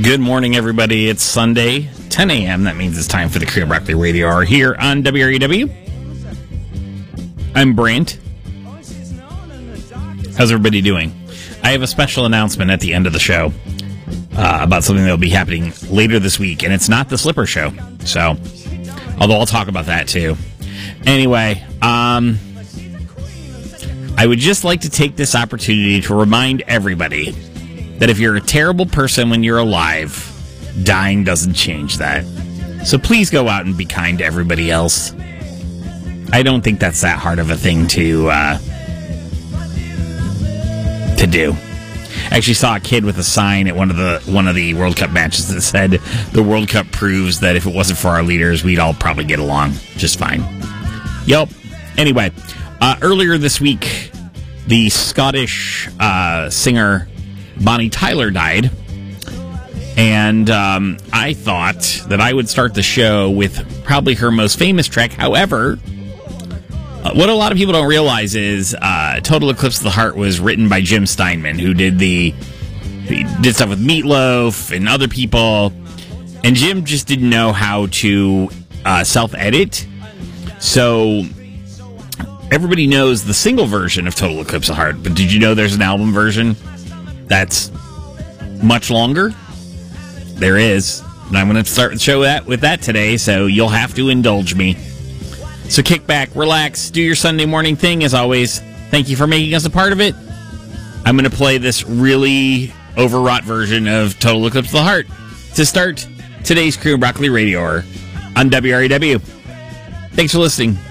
Good morning, everybody. It's Sunday, 10 a.m. That means it's time for the Cream Broccoli Radio Hour here on WREW. I'm Brant. How's everybody doing? I have a special announcement at the end of the show about something that will be happening later this week, and it's not the Slipper Show. So, although I'll talk about that too. Anyway, I would just like to take this opportunity to remind everybody that if you're a terrible person when you're alive, dying doesn't change that. So please go out and be kind to everybody else. I don't think that's that hard of a thing to do. I actually saw a kid with a sign at one of the World Cup matches that said, "The World Cup proves that if it wasn't for our leaders, we'd all probably get along just fine." Yep. Anyway, earlier this week, the Scottish singer Bonnie Tyler died, and I thought that I would start the show with probably her most famous track. However, what a lot of people don't realize is Total Eclipse of the Heart was written by Jim Steinman, who did stuff with Meatloaf and other people, and Jim just didn't know how to self-edit. So everybody knows the single version of Total Eclipse of the Heart, but did you know there's an album version that's much longer? There is. And I'm going to start the show with that today, so you'll have to indulge me. So kick back, relax, do your Sunday morning thing as always. Thank you for making us a part of it. I'm going to play this really overwrought version of Total Eclipse of the Heart to start today's Cream Broccoli Radio Hour on WREW. Thanks for listening.